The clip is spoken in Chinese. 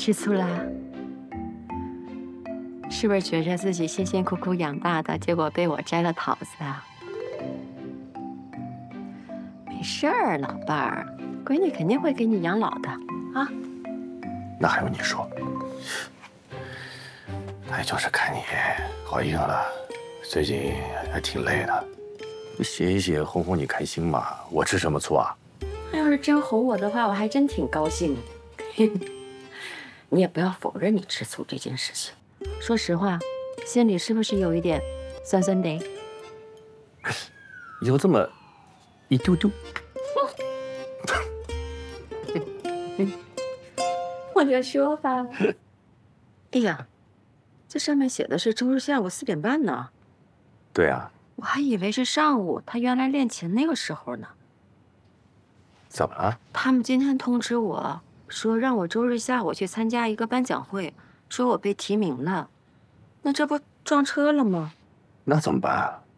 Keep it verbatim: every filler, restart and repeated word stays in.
吃醋啦？是不是觉着自己辛辛苦苦养大的，结果被我摘了桃子啊？没事儿，老伴儿，闺女肯定会给你养老的啊。 那还用你说？那就是看你怀孕了，最近还挺累的，歇一歇，哄哄你开心嘛。我吃什么醋啊？ 他要是真哄我的话，我还真挺高兴的。你也不要否认你吃醋这件事情。说实话，心里是不是有一点酸酸的？ 有这么一丢丢。 我就说吧。哎呀，这上面写的是周日下午四点半呢。 对啊。 我还以为是上午，他原来练琴那个时候呢。 怎么了？ 他们今天通知我说，让我周日下午去参加一个颁奖会，说我被提名了。那这不撞车了吗？ 那怎么办啊？